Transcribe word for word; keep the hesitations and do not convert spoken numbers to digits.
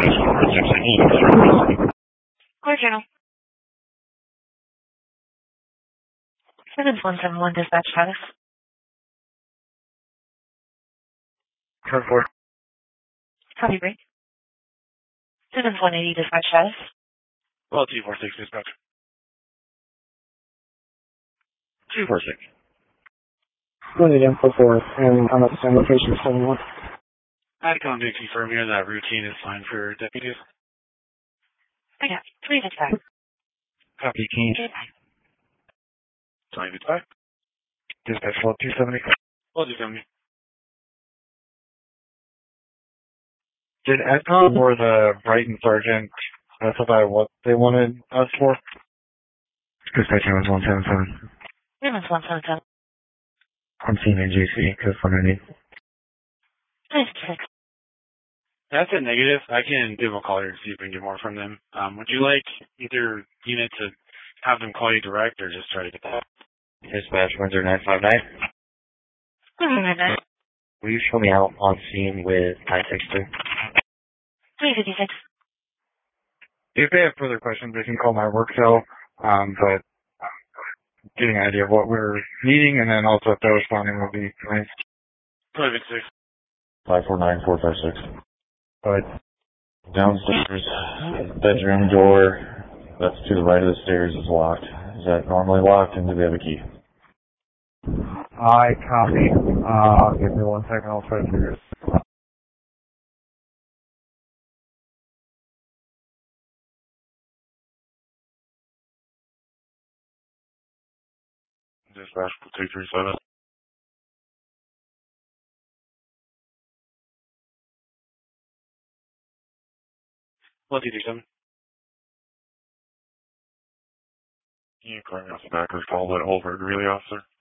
Clear channel. seven one seven one dispatch status. ten four. Copy break. seven one eighty dispatch status. Well, two four six dispatch. two four six. one eight M four four, and I'm at the same location, seven one. Adcom to confirm here that routine is fine for deputies. I got three dispatch. Copy, can you? twenty dispatch. Dispatch twelve two seventy. twelve two seventy. Did Adcom or the Brighton Sergeant specify what they wanted us for? Dispatch was one seven seven. Humans one seven seven. I'm seeing a J C, because what I need. twenty-six. That's a negative. I can give them a call here and see if we can get more from them. Um, would you like either unit to have them call you direct or just try to get that? Dispatch one zero nine five nine. Mm-hmm. Will you show me out on scene with nine six two? three fifty-six. If they have further questions, they can call my work cell, um, but um, getting an idea of what we're needing, and then also if they're responding will be nice. five eight six. five four nine four five six. But downstairs, bedroom door that's to the right of the stairs is locked. Is that normally locked, and do they have a key? I copy. Uh, give me one second, I'll try to figure it. Dispatch two three seven. One two three seven. Can you correct me off the back of the call that Holbert really, officer?